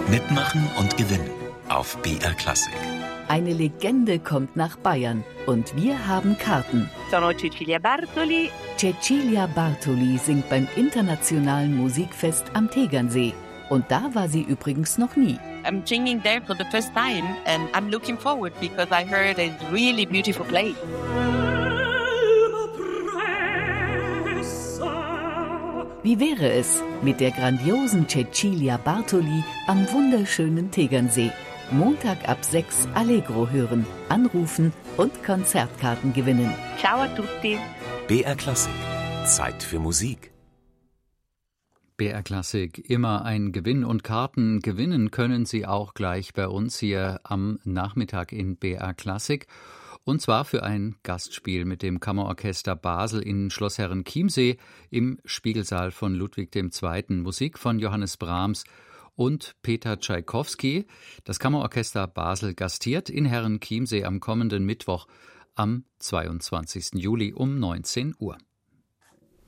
Mitmachen und gewinnen auf BR Klassik. Eine Legende kommt nach Bayern und wir haben Karten. Sono Cecilia Bartoli. Cecilia Bartoli singt beim internationalen Musikfest am Tegernsee. Und da war sie übrigens noch nie. I'm singing there for the first time and I'm looking forward because I heard a really beautiful place. Wie wäre es mit der grandiosen Cecilia Bartoli am wunderschönen Tegernsee? Montag ab 6 Allegro hören, anrufen und Konzertkarten gewinnen. Ciao a tutti. BR Klassik. Zeit für Musik. BR Klassik, immer ein Gewinn und Karten gewinnen können Sie auch gleich bei uns hier am Nachmittag in BR Klassik. Und zwar für ein Gastspiel mit dem Kammerorchester Basel in Schloss Herrenchiemsee im Spiegelsaal von Ludwig II. Musik von Johannes Brahms und Peter Tschaikowski. Das Kammerorchester Basel gastiert in Herrenchiemsee am kommenden Mittwoch am 22. Juli um 19 Uhr.